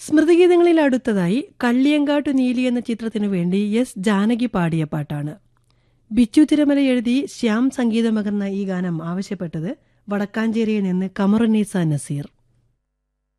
സ്മൃതിഗീതങ്ങളിൽ അടുത്തതായി കള്ളിയങ്കാട്ടു നീലി എന്ന ചിത്രത്തിനു വേണ്ടി എസ് ജാനകി പാടിയ പാട്ടാണ്. ബിച്ചു തിരുമല എഴുതി ശ്യാം സംഗീതം പകർന്ന ഈ ഗാനം ആവശ്യപ്പെട്ടത് വടക്കാഞ്ചേരിയിൽ നിന്ന് കമറുന്നീസ നസീർ.